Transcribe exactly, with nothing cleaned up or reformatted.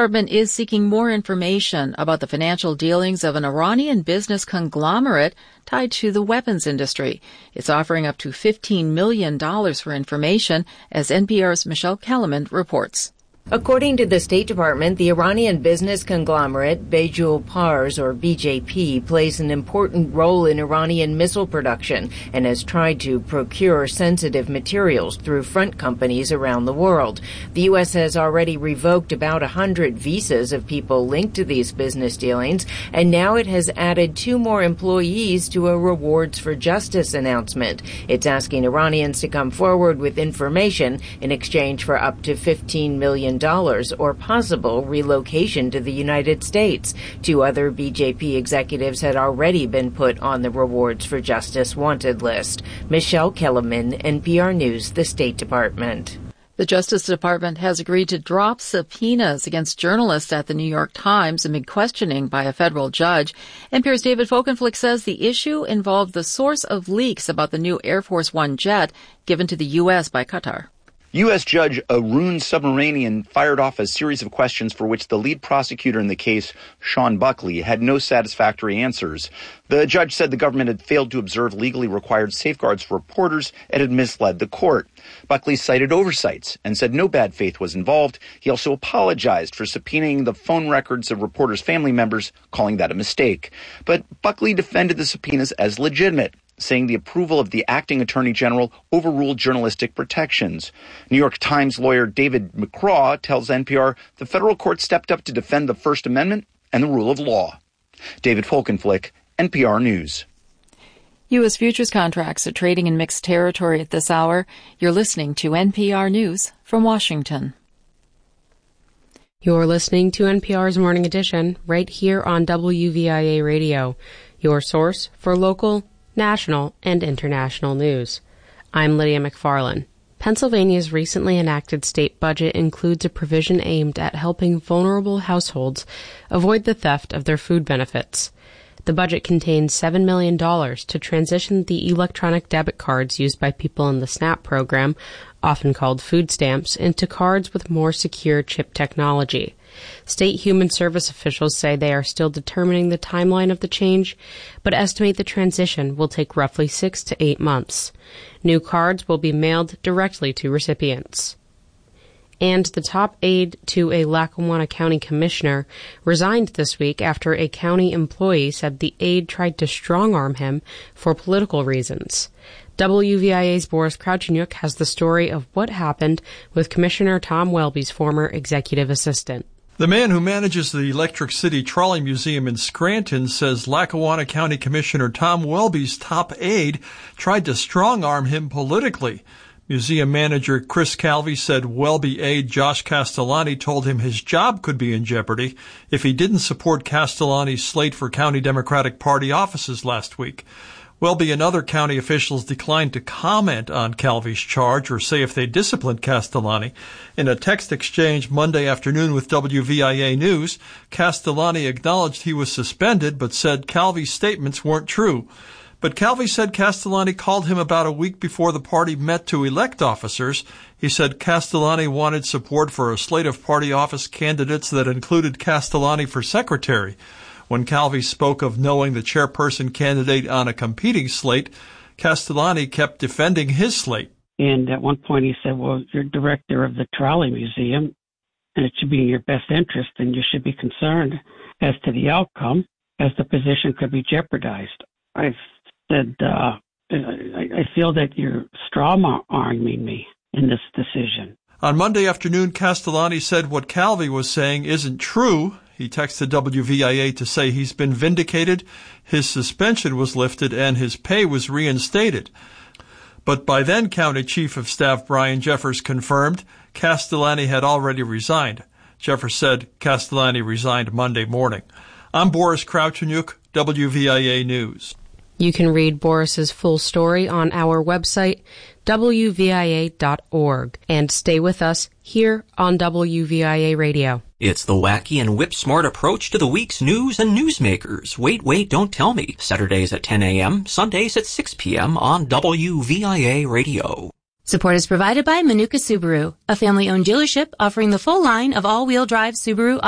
Department is seeking more information about the financial dealings of an Iranian business conglomerate tied to the weapons industry. It's offering up to fifteen million dollars for information, as N P R's Michelle Kellerman reports. According to the State Department, the Iranian business conglomerate Bejul Pars, or B J P, plays an important role in Iranian missile production and has tried to procure sensitive materials through front companies around the world. The U S has already revoked about one hundred visas of people linked to these business dealings, and now it has added two more employees to a Rewards for Justice announcement. It's asking Iranians to come forward with information in exchange for up to fifteen million dollars or possible relocation to the United States. Two other B J P executives had already been put on the Rewards for Justice wanted list. Michelle Kellerman, N P R News, the State Department. The Justice Department has agreed to drop subpoenas against journalists at the New York Times amid questioning by a federal judge. N P R's David Folkenflik says the issue involved the source of leaks about the new Air Force One jet given to the U S by Qatar. U S. Judge Arun Subramanian fired off a series of questions for which the lead prosecutor in the case, Sean Buckley, had no satisfactory answers. The judge said the government had failed to observe legally required safeguards for reporters and had misled the court. Buckley cited oversights and said no bad faith was involved. He also apologized for subpoenaing the phone records of reporters' family members, calling that a mistake. But Buckley defended the subpoenas as legitimate, saying the approval of the acting attorney general overruled journalistic protections. New York Times lawyer David McCraw tells N P R the federal court stepped up to defend the First Amendment and the rule of law. David Folkenflik, N P R News. U S futures contracts are trading in mixed territory at this hour. You're listening to N P R News from Washington. You're listening to N P R's Morning Edition right here on W V I A Radio, your source for local, national, and international news. I'm Lydia McFarlane. Pennsylvania's recently enacted state budget includes a provision aimed at helping vulnerable households avoid the theft of their food benefits. The budget contains seven million dollars to transition the electronic debit cards used by people in the SNAP program, often called food stamps, into cards with more secure chip technology. State human service officials say they are still determining the timeline of the change, but estimate the transition will take roughly six to eight months. New cards will be mailed directly to recipients. And the top aide to a Lackawanna County commissioner resigned this week after a county employee said the aide tried to strong-arm him for political reasons. W V I A's Boris Kravchuk has the story of what happened with Commissioner Tom Welby's former executive assistant. The man who manages the Electric City Trolley Museum in Scranton says Lackawanna County Commissioner Tom Welby's top aide tried to strong-arm him politically. Museum manager Chris Calvi said Welby aide Josh Castellani told him his job could be in jeopardy if he didn't support Castellani's slate for county Democratic Party offices last week. Welby and other county officials declined to comment on Calvi's charge or say if they disciplined Castellani. In a text exchange Monday afternoon with W V I A News, Castellani acknowledged he was suspended but said Calvi's statements weren't true. But Calvi said Castellani called him about a week before the party met to elect officers. He said Castellani wanted support for a slate of party office candidates that included Castellani for secretary. When Calvi spoke of knowing the chairperson candidate on a competing slate, Castellani kept defending his slate. And at one point he said, well, you're director of the Trolley Museum, and it should be in your best interest, and you should be concerned as to the outcome, as the position could be jeopardized. I said, uh, I, I feel that you're strong-arming me in this decision. On Monday afternoon, Castellani said what Calvi was saying isn't true. He texted W V I A to say he's been vindicated, his suspension was lifted, and his pay was reinstated. But by then, County Chief of Staff Brian Jeffers confirmed Castellani had already resigned. Jeffers said Castellani resigned Monday morning. I'm Boris Kravchuk, W V I A News. You can read Boris's full story on our website, W V I A dot org, and stay with us here on W V I A Radio. It's the wacky and whip-smart approach to the week's news and newsmakers. Wait, wait, don't tell me. Saturdays at ten a.m., Sundays at six p.m. on W V I A Radio. Support is provided by Manuka Subaru, a family-owned dealership offering the full line of all-wheel drive Subaru